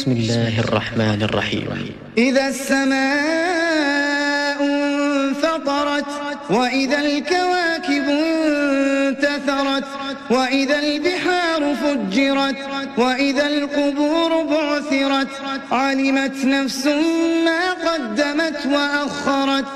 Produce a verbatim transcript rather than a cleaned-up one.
بسم الله الرحمن الرحيم. إذا السماء انفطرت وإذا الكواكب انتثرت وإذا البحار فجرت وإذا القبور بعثرت علمت نفس ما قدمت وأخرت